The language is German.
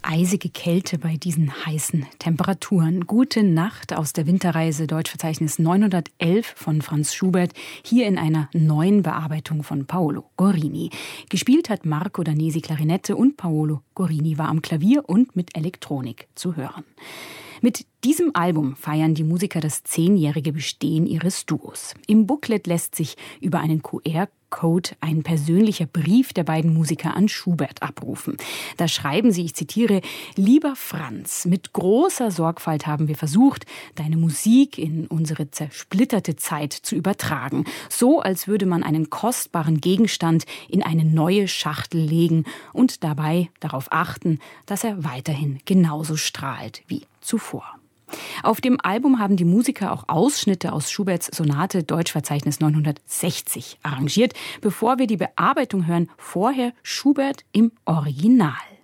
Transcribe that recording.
eisige Kälte bei diesen heißen Temperaturen. Gute Nacht aus der Winterreise Deutschverzeichnis 911 von Franz Schubert, hier in einer neuen Bearbeitung von Paolo Guerrini. Gespielt hat Marco Danesi Klarinette und Paolo Guerrini war am Klavier und mit Elektronik zu hören. Mit diesem Album feiern die Musiker das 10-jährige Bestehen ihres Duos. Im Booklet lässt sich über einen QR-Code ein persönlicher Brief der beiden Musiker an Schubert abrufen. Da schreiben sie, ich zitiere: Lieber Franz, mit großer Sorgfalt haben wir versucht, deine Musik in unsere zersplitterte Zeit zu übertragen. So, als würde man einen kostbaren Gegenstand in eine neue Schachtel legen und dabei darauf achten, dass er weiterhin genauso strahlt wie zuvor. Auf dem Album haben die Musiker auch Ausschnitte aus Schuberts Sonate Deutschverzeichnis 960 arrangiert. Bevor wir die Bearbeitung hören, vorher Schubert im Original.